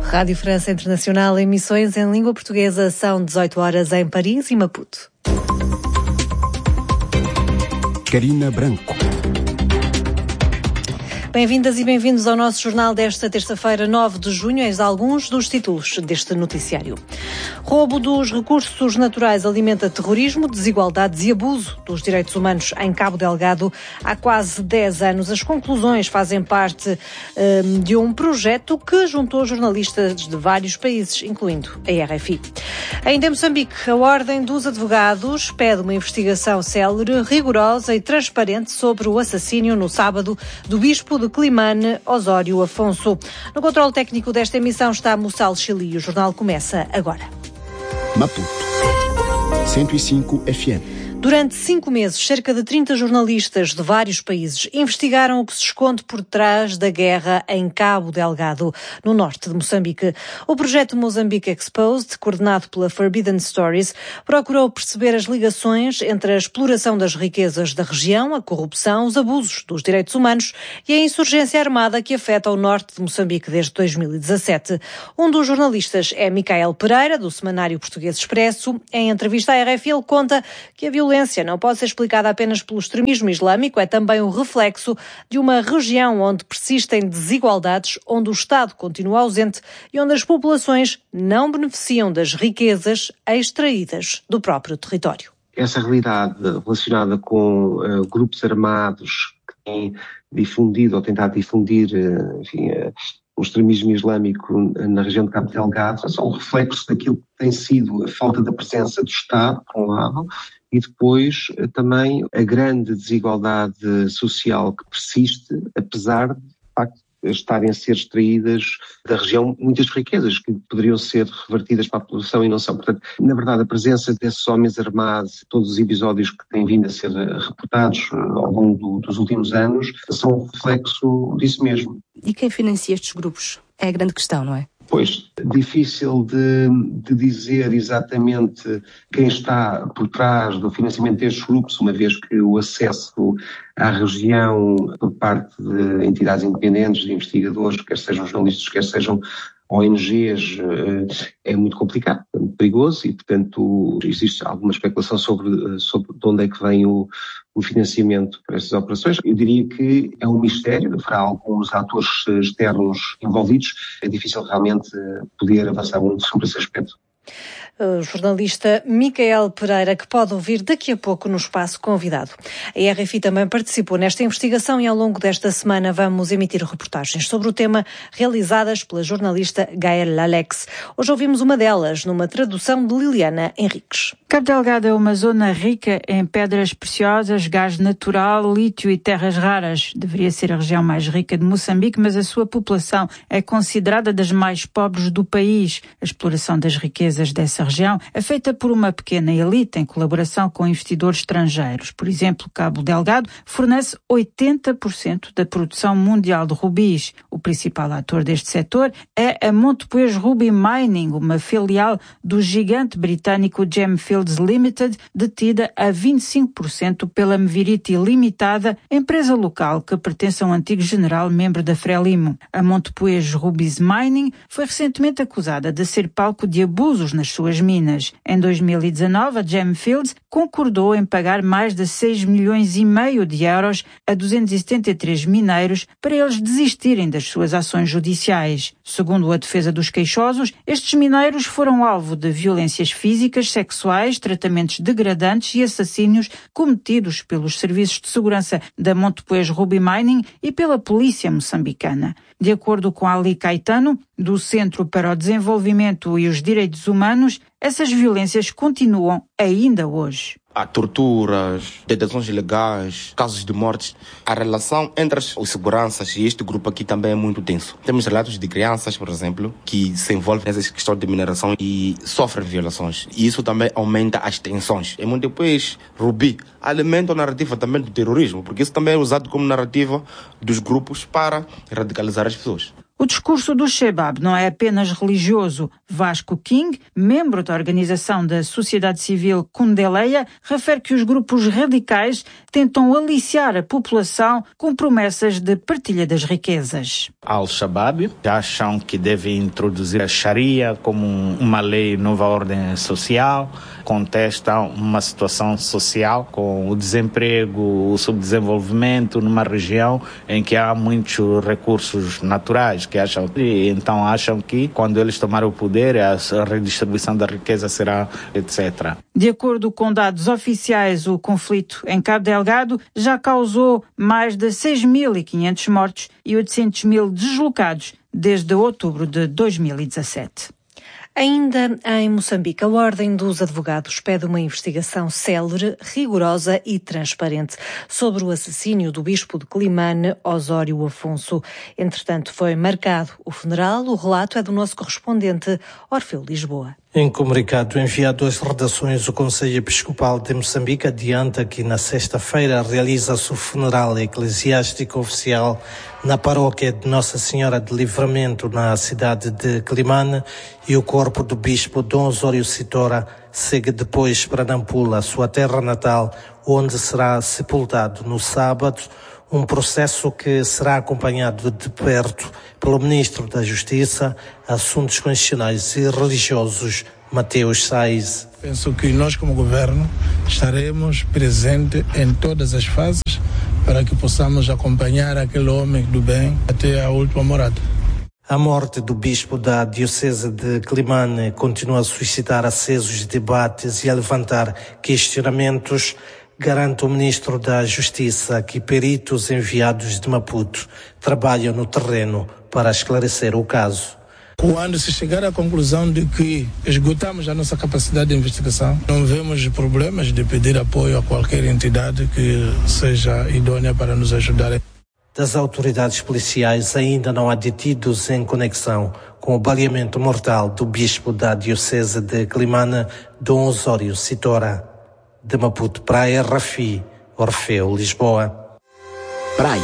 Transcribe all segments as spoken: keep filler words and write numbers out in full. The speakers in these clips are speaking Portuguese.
Rádio França Internacional, emissões em língua portuguesa, são dezoito horas em Paris e Maputo. Carina Branco. Bem-vindas e bem-vindos ao nosso jornal desta terça-feira, nove de junho. Eis alguns dos títulos deste noticiário. Roubo dos recursos naturais alimenta terrorismo, desigualdades e abuso dos direitos humanos em Cabo Delgado há quase dez anos. As conclusões fazem parte um, de um projeto que juntou jornalistas de vários países, incluindo a R F I. Ainda em Moçambique, a Ordem dos Advogados pede uma investigação célere, rigorosa e transparente sobre o assassínio no sábado do bispo de Climane, Osório Afonso. No controle técnico desta emissão está Mussal Chili e o jornal começa agora. Maputo, cento e cinco F M. Durante cinco meses, cerca de trinta jornalistas de vários países investigaram o que se esconde por trás da guerra em Cabo Delgado, no norte de Moçambique. O projeto Mozambique Exposed, coordenado pela Forbidden Stories, procurou perceber as ligações entre a exploração das riquezas da região, a corrupção, os abusos dos direitos humanos e a insurgência armada que afeta o norte de Moçambique desde dois mil e dezassete. Um dos jornalistas é Micael Pereira, do semanário Português Expresso. Em entrevista à R F I, ele conta que a violência A violência não pode ser explicada apenas pelo extremismo islâmico, é também o reflexo de uma região onde persistem desigualdades, onde o Estado continua ausente e onde as populações não beneficiam das riquezas extraídas do próprio território. Essa realidade relacionada com uh, grupos armados que têm difundido ou tentado difundir uh, enfim, uh, o extremismo islâmico na região de Cabo Delgado é só um reflexo daquilo que tem sido a falta da presença do Estado, por um lado, e depois também a grande desigualdade social que persiste, apesar de, de facto, estarem a ser extraídas da região muitas riquezas que poderiam ser revertidas para a população e não são. Portanto, na verdade, a presença desses homens armados, todos os episódios que têm vindo a ser reportados ao longo do, dos últimos anos, são um reflexo disso mesmo. E quem financia estes grupos? É a grande questão, não é? Pois, difícil de, de dizer exatamente quem está por trás do financiamento destes grupos, uma vez que o acesso à região por parte de entidades independentes, de investigadores, quer sejam jornalistas, quer sejam O N Gs, é muito complicado, muito perigoso e, portanto, existe alguma especulação sobre, sobre de onde é que vem o, o financiamento para estas operações. Eu diria que é um mistério, haverá alguns atores externos envolvidos, é difícil realmente poder avançar muito sobre esse aspecto. O jornalista Micael Pereira, que pode ouvir daqui a pouco no espaço convidado. A R F I também participou nesta investigação e ao longo desta semana vamos emitir reportagens sobre o tema realizadas pela jornalista Gael Lalex. Hoje ouvimos uma delas numa tradução de Liliana Henriques. Cabo Delgado é uma zona rica em pedras preciosas, gás natural, lítio e terras raras. Deveria ser a região mais rica de Moçambique, mas a sua população é considerada das mais pobres do país. A exploração das riquezas dessa região é feita por uma pequena elite em colaboração com investidores estrangeiros. Por exemplo, Cabo Delgado fornece oitenta por cento da produção mundial de rubis. O principal ator deste setor é a Montepuez Ruby Mining, uma filial do gigante britânico Gemfields Limited, detida a vinte e cinco por cento pela Mviriti Limitada, empresa local que pertence a um antigo general membro da Frelimo. A Montepuez Ruby Mining foi recentemente acusada de ser palco de abusos nas suas minas. Em dois mil e dezanove, a Gemfields concordou em pagar mais de seis milhões e meio de euros a duzentos e setenta e três mineiros para eles desistirem das suas ações judiciais. Segundo a defesa dos queixosos, estes mineiros foram alvo de violências físicas, sexuais, tratamentos degradantes e assassínios cometidos pelos serviços de segurança da Montepuez Ruby Mining e pela polícia moçambicana. De acordo com Ali Caetano, do Centro para o Desenvolvimento e os Direitos Humanos, essas violências continuam ainda hoje. Há torturas, detenções ilegais, casos de mortes. A relação entre os seguranças e este grupo aqui também é muito tenso. Temos relatos de crianças, por exemplo, que se envolvem nessa questão de mineração e sofrem violações. E isso também aumenta as tensões. E muito depois, Rubi alimenta a narrativa também do terrorismo, porque isso também é usado como narrativa dos grupos para radicalizar as pessoas. O discurso do Shabab não é apenas religioso. Vasco King, membro da organização da sociedade civil Kundeleia, refere que os grupos radicais tentam aliciar a população com promessas de partilha das riquezas. Al-Shabaab acham que devem introduzir a Sharia como uma lei nova ordem social, contestam uma situação social com o desemprego, o subdesenvolvimento numa região em que há muitos recursos naturais, que acham, e então acham que quando eles tomarem o poder a redistribuição da riqueza será etcétera. De acordo com dados oficiais, o conflito em Cabo Delgado já causou mais de seis mil e quinhentos mortos e oitocentos mil deslocados desde outubro de dois mil e dezassete. Ainda em Moçambique, a Ordem dos Advogados pede uma investigação célere, rigorosa e transparente sobre o assassínio do bispo de Climane, Osório Afonso. Entretanto, foi marcado o funeral. O relato é do nosso correspondente, Orfeu Lisboa. Em comunicado enviado às redações, o Conselho Episcopal de Moçambique adianta que na sexta-feira realiza-se o funeral eclesiástico oficial na paróquia de Nossa Senhora de Livramento, na cidade de Climane, e o corpo do bispo Dom Osório Citora segue depois para Nampula, sua terra natal, onde será sepultado no sábado, um processo que será acompanhado de perto pelo Ministro da Justiça, Assuntos Constitucionais e Religiosos, Mateus Sais. Penso que nós, como governo, estaremos presentes em todas as fases para que possamos acompanhar aquele homem do bem até a última morada. A morte do bispo da Diocese de Climane continua a suscitar acesos debates e a levantar questionamentos. Garante o Ministro da Justiça que peritos enviados de Maputo trabalham no terreno para esclarecer o caso. Quando se chegar à conclusão de que esgotamos a nossa capacidade de investigação, não vemos problemas de pedir apoio a qualquer entidade que seja idônea para nos ajudar. Das autoridades policiais ainda não há detidos em conexão com o baleamento mortal do bispo da Diocese de Climane, Dom Osório Citora. De Maputo para a R F I, Orfeu Lisboa. Praia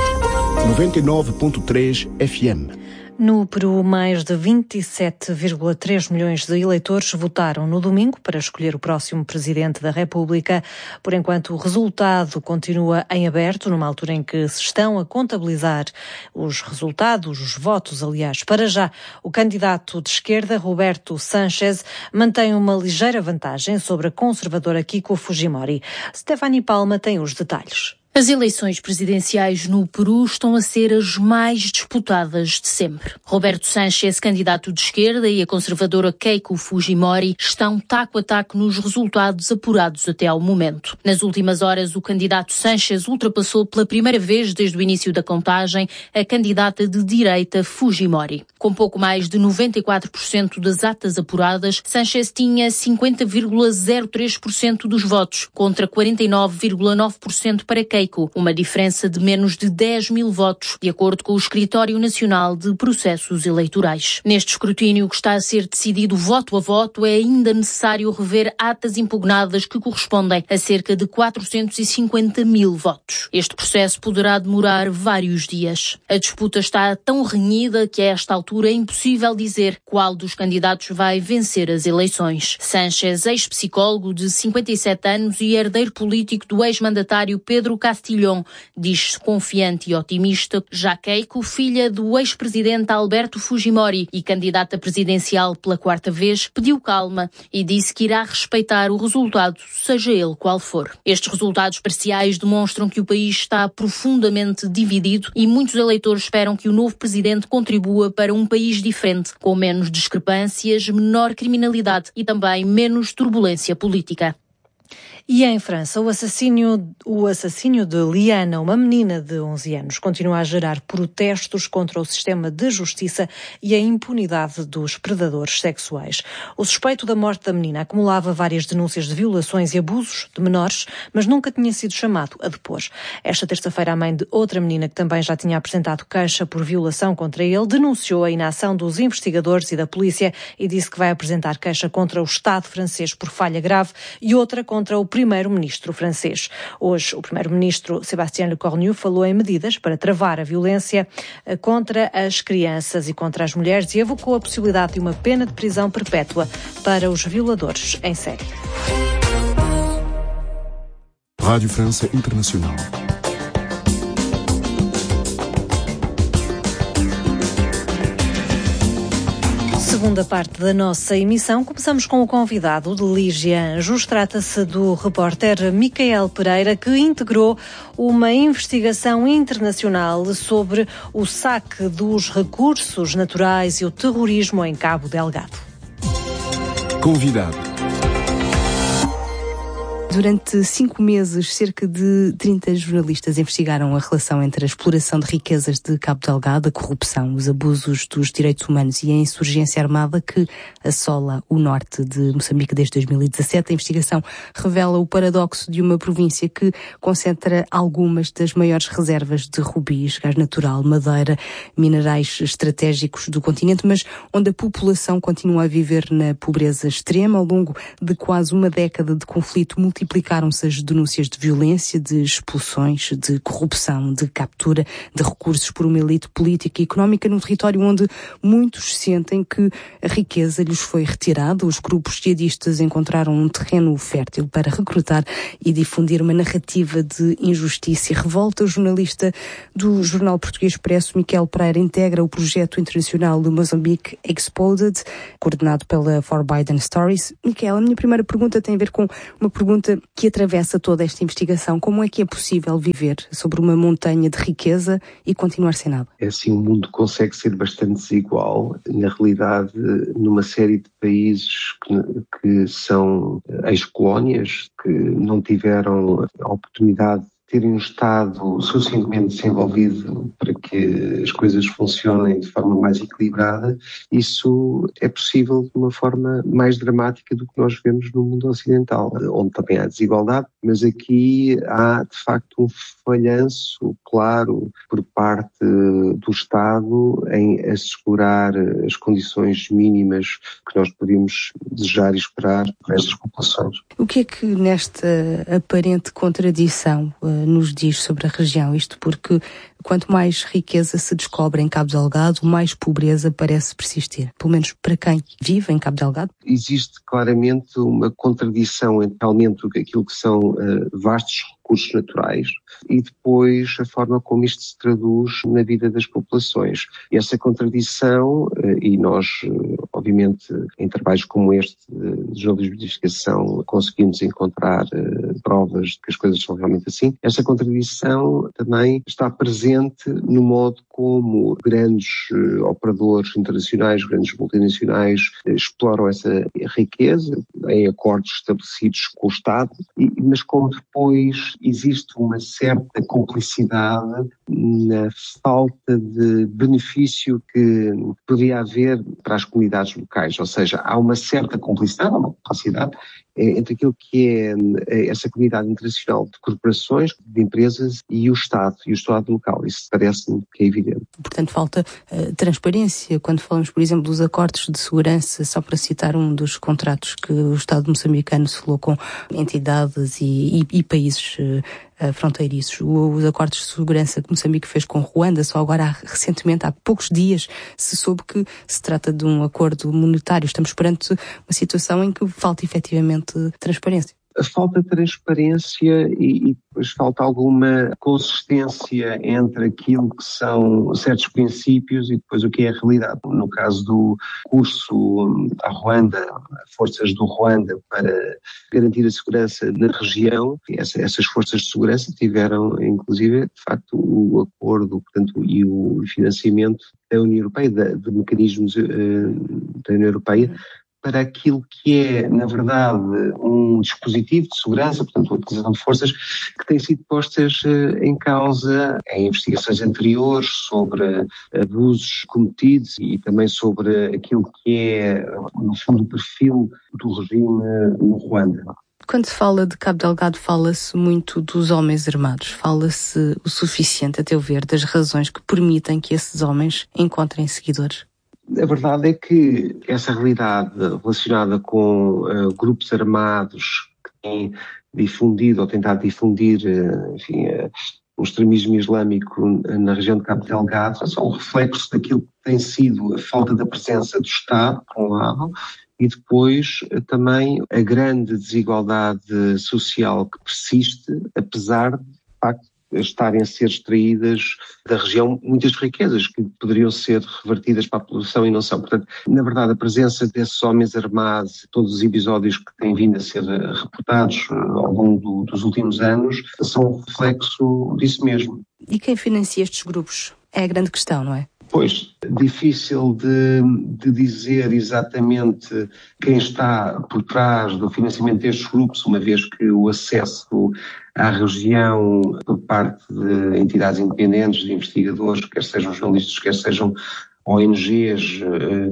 noventa e nove ponto três F M. No Peru, mais de vinte e sete vírgula três milhões de eleitores votaram no domingo para escolher o próximo presidente da República. Por enquanto, o resultado continua em aberto, numa altura em que se estão a contabilizar os resultados, os votos, aliás. Para já, o candidato de esquerda, Roberto Sánchez, mantém uma ligeira vantagem sobre a conservadora Keiko Fujimori. Stefani Palma tem os detalhes. As eleições presidenciais no Peru estão a ser as mais disputadas de sempre. Roberto Sánchez, candidato de esquerda, e a conservadora Keiko Fujimori estão taco a taco nos resultados apurados até ao momento. Nas últimas horas, o candidato Sánchez ultrapassou pela primeira vez desde o início da contagem a candidata de direita Fujimori. Com pouco mais de noventa e quatro por cento das atas apuradas, Sánchez tinha cinquenta vírgula zero três por cento dos votos, contra quarenta e nove vírgula nove por cento para Keiko, uma diferença de menos de dez mil votos, de acordo com o Escritório Nacional de Processos Eleitorais. Neste escrutínio que está a ser decidido voto a voto, é ainda necessário rever atas impugnadas que correspondem a cerca de quatrocentos e cinquenta mil votos. Este processo poderá demorar vários dias. A disputa está tão renhida que a esta altura é impossível dizer qual dos candidatos vai vencer as eleições. Sánchez, ex-psicólogo de cinquenta e sete anos e herdeiro político do ex-mandatário Pedro Castilhão, diz-se confiante e otimista. Já Keiko, filha do ex-presidente Alberto Fujimori e candidata presidencial pela quarta vez, pediu calma e disse que irá respeitar o resultado, seja ele qual for. Estes resultados parciais demonstram que o país está profundamente dividido e muitos eleitores esperam que o novo presidente contribua para um país diferente, com menos discrepâncias, menor criminalidade e também menos turbulência política. E em França, o assassínio, o assassínio de Liana, uma menina de onze anos, continua a gerar protestos contra o sistema de justiça e a impunidade dos predadores sexuais. O suspeito da morte da menina acumulava várias denúncias de violações e abusos de menores, mas nunca tinha sido chamado a depor. Esta terça-feira, a mãe de outra menina, que também já tinha apresentado queixa por violação contra ele, denunciou a inação dos investigadores e da polícia e disse que vai apresentar queixa contra o Estado francês por falha grave e outra contra contra o primeiro-ministro francês. Hoje, o primeiro-ministro Sébastien Lecornu falou em medidas para travar a violência contra as crianças e contra as mulheres e evocou a possibilidade de uma pena de prisão perpétua para os violadores em série. Rádio França Internacional. Segunda parte da nossa emissão, começamos com o convidado de Lígia Anjos. Trata-se do repórter Micael Pereira, que integrou uma investigação internacional sobre o saque dos recursos naturais e o terrorismo em Cabo Delgado. Convidado. Durante cinco meses, cerca de trinta jornalistas investigaram a relação entre a exploração de riquezas de Cabo Delgado, a corrupção, os abusos dos direitos humanos e a insurgência armada que assola o norte de Moçambique desde dois mil e dezassete. A investigação revela o paradoxo de uma província que concentra algumas das maiores reservas de rubis, gás natural, madeira, minerais estratégicos do continente, mas onde a população continua a viver na pobreza extrema. Ao longo de quase uma década de conflito multi Multiplicaram-se as denúncias de violência, de expulsões, de corrupção, de captura de recursos por uma elite política e económica num território onde muitos sentem que a riqueza lhes foi retirada. Os grupos jihadistas encontraram um terreno fértil para recrutar e difundir uma narrativa de injustiça e revolta. O jornalista do jornal português Expresso, Micael Pereira, integra o projeto internacional do Mozambique Exposed, coordenado pela For Biden Stories. Micael, a minha primeira pergunta tem a ver com uma pergunta que atravessa toda esta investigação. Como é que é possível viver sobre uma montanha de riqueza e continuar sem nada? É assim, o mundo consegue ser bastante desigual. Na realidade, numa série de países que, que são ex-colónias, que não tiveram a oportunidade terem um Estado suficientemente desenvolvido para que as coisas funcionem de forma mais equilibrada, isso é possível de uma forma mais dramática do que nós vemos no mundo ocidental, onde também há desigualdade, mas aqui há de facto um falhanço claro por parte do Estado em assegurar as condições mínimas que nós podemos desejar e esperar para estas populações. O que é que nesta aparente contradição nos diz sobre a região? Isto porque quanto mais riqueza se descobre em Cabo Delgado, mais pobreza parece persistir. Pelo menos para quem vive em Cabo Delgado. Existe claramente uma contradição entre realmente aquilo que são uh, vastos recursos naturais e depois a forma como isto se traduz na vida das populações. E essa contradição, uh, e nós, uh, obviamente, em trabalhos como este uh, de jornalismo de investigação, conseguimos encontrar uh, provas de que as coisas são realmente assim. Essa contradição também está presente no modo como grandes uh, operadores internacionais, grandes multinacionais uh, exploram essa riqueza em acordos estabelecidos com o Estado, e, mas como depois existe uma certa complicidade na falta de benefício que poderia haver para as comunidades locais, ou seja, há uma certa complicidade, uma complicidade entre aquilo que é essa comunidade internacional de corporações, de empresas e o Estado, e o Estado local. Isso parece-me que é evidente. Portanto, falta uh, transparência. Quando falamos, por exemplo, dos acordos de segurança, só para citar um dos contratos que o Estado moçambicano selou com entidades e, e, e países uh, fronteiriços. Os acordos de segurança que Moçambique fez com Ruanda, só agora, recentemente, há poucos dias, se soube que se trata de um acordo monetário. Estamos perante uma situação em que falta efetivamente transparência. Falta transparência e, e depois falta alguma consistência entre aquilo que são certos princípios e depois o que é a realidade. No caso do curso à Ruanda, forças do Ruanda para garantir a segurança na região, essa, essas forças de segurança tiveram, inclusive, de facto, o acordo, portanto, e o financiamento da União Europeia, de, de mecanismos uh, da União Europeia, para aquilo que é, na verdade, um dispositivo de segurança, portanto, a utilização de forças, que têm sido postas em causa em investigações anteriores sobre abusos cometidos e também sobre aquilo que é, no fundo, o perfil do regime no Ruanda. Quando se fala de Cabo Delgado, fala-se muito dos homens armados. Fala-se o suficiente, a teu ver, das razões que permitem que esses homens encontrem seguidores? A verdade é que essa realidade relacionada com uh, grupos armados que tem difundido ou tentado difundir, enfim, o extremismo islâmico na região de Cabo Delgado, são um reflexo daquilo que tem sido a falta da presença do Estado, por um lado, e depois também a grande desigualdade social que persiste, apesar de, de facto, estarem a ser extraídas da região muitas riquezas que poderiam ser revertidas para a população e não são. Portanto, na verdade, a presença desses homens armados, todos os episódios que têm vindo a ser reportados ao longo do, dos últimos anos, são um reflexo disso mesmo. E quem financia estes grupos? É a grande questão, não é? Pois, difícil de, de dizer exatamente quem está por trás do financiamento destes grupos, uma vez que o acesso à região por parte de entidades independentes, de investigadores, quer sejam jornalistas, quer sejam O N Gs,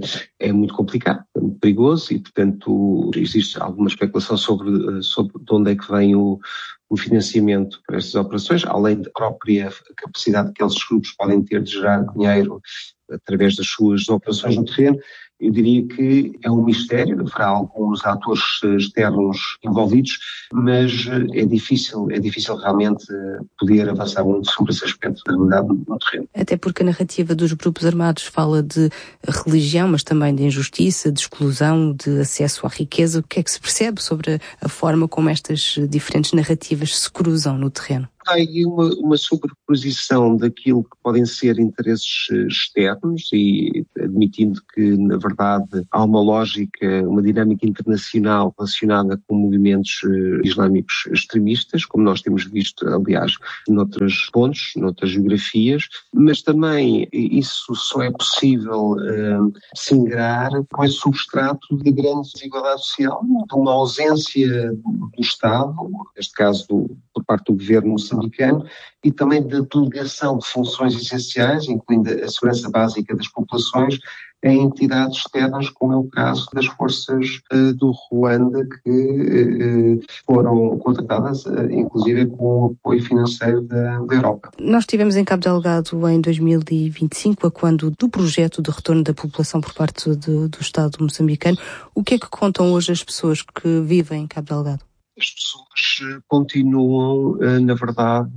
é muito complicado, é muito perigoso e, portanto, existe alguma especulação sobre, sobre de onde é que vem o, o financiamento para estas operações, além da própria capacidade que aqueles grupos podem ter de gerar dinheiro através das suas operações no terreno. Eu diria que é um mistério, haverá alguns atores externos envolvidos, mas é difícil, é difícil realmente poder avançar muito sobre esse aspecto da realidade no terreno. Até porque a narrativa dos grupos armados fala de religião, mas também de injustiça, de exclusão, de acesso à riqueza. O que é que se percebe sobre a forma como estas diferentes narrativas se cruzam no terreno? Há aí uma, uma sobreposição daquilo que podem ser interesses externos e admitindo que, na verdade, há uma lógica, uma dinâmica internacional relacionada com movimentos islâmicos extremistas, como nós temos visto, aliás, noutros pontos, noutras geografias, mas também isso só é possível uh, se ingrar com esse substrato de grande desigualdade social, de uma ausência do Estado, neste caso do, por parte do governo moçambicano, e também da delegação de funções essenciais, incluindo a segurança básica das populações, em entidades externas, como é o caso das forças uh, do Ruanda, que uh, foram contratadas, uh, inclusive com o apoio financeiro da, da Europa. Nós estivemos em Cabo Delgado em dois mil e vinte e cinco, a quando do projeto de retorno da população por parte do, do Estado moçambicano. O que é que contam hoje as pessoas que vivem em Cabo Delgado? As pessoas continuam, na verdade,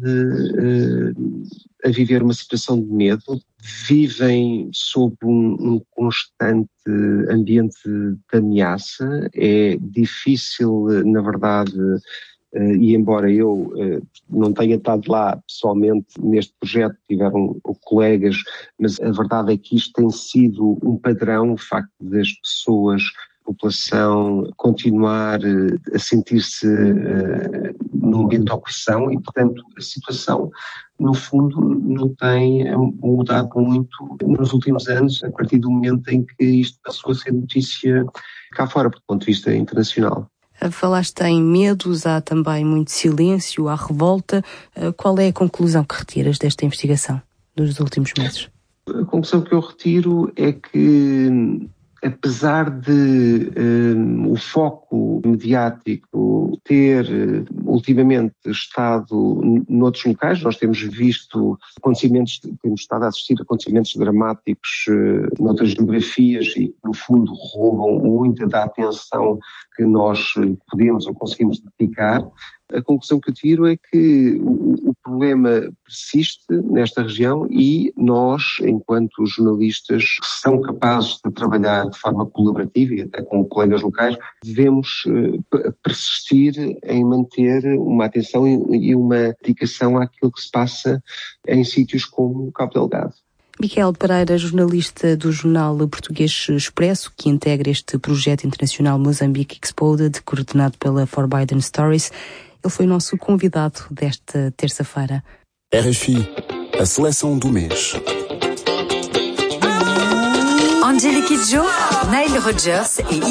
a viver uma situação de medo, vivem sob um, um constante ambiente de ameaça. É difícil, na verdade, e embora eu não tenha estado lá pessoalmente neste projeto, tiveram colegas, mas a verdade é que isto tem sido um padrão, o facto das pessoas, população continuar a sentir-se uh, num ambiente de opressão e, portanto, a situação, no fundo, não tem mudado muito nos últimos anos, a partir do momento em que isto passou a ser notícia cá fora, do ponto de vista internacional. Falaste em medos, há também muito silêncio, há revolta. Qual é a conclusão que retiras desta investigação dos últimos meses? A conclusão que eu retiro é que, apesar de um, o foco mediático ter ultimamente estado noutros locais, nós temos visto acontecimentos, temos estado a assistir a acontecimentos dramáticos uh, noutras geografias e que, no fundo, roubam muita da atenção que nós podemos ou conseguimos dedicar. A conclusão que eu tiro é que o, o problema persiste nesta região e nós, enquanto jornalistas que são capazes de trabalhar de forma colaborativa e até com colegas locais, devemos uh, persistir em manter uma atenção e, e uma dedicação àquilo que se passa em sítios como Cabo Delgado. Miquel Pereira, jornalista do jornal português Expresso, que integra este projeto internacional Mozambique Exposed, coordenado pela Forbidden Stories. Ele foi o nosso convidado desta terça-feira. R F I, a seleção do mês. Angélique Kidjo, Nile Rodgers e